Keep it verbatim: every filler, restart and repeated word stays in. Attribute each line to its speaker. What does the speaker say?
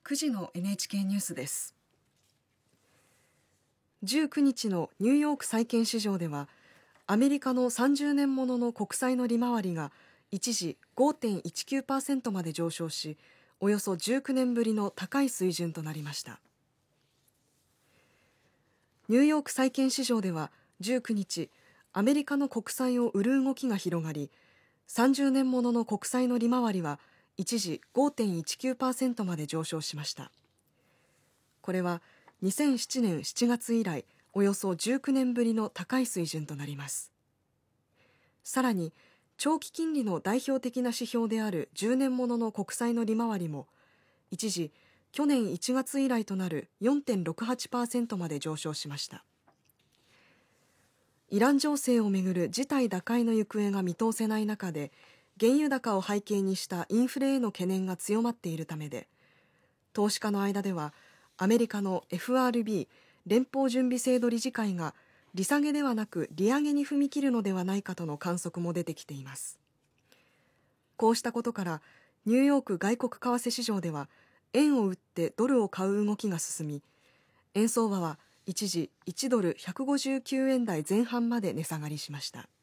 Speaker 1: くじの エヌエイチケー ニュースです。じゅうくにちのニューヨーク債券市場では、アメリカのさんじゅうねんものの国債の利回りが一時 ごてんいちきゅうパーセント まで上昇し、およそじゅうきゅうねんぶりの高い水準となりました。ニューヨーク債券市場ではじゅうくにち、アメリカの国債を売る動きが広がり、さんじゅうねんものの国債の利回りは一時 ごてんいちきゅうパーセント まで上昇しました。これはにせんななねんしちがつ以来、およそじゅうきゅうねんぶりの高い水準となります。さらに、長期金利の代表的な指標であるじゅうねんものの国債の利回りも、一時、去年いちがつ以来となる よんてんろくはちパーセント まで上昇しました。イラン情勢をめぐる事態打開の行方が見通せない中で、原油高を背景にしたインフレへの懸念が強まっているためで、投資家の間ではアメリカの エフアールビー 連邦準備制度理事会が利下げではなく利上げに踏み切るのではないかとの観測も出てきています。こうしたことからニューヨーク外国為替市場では円を売ってドルを買う動きが進み、円相場は一時いちドルひゃくごじゅうきゅうえん台前半まで値下がりしました。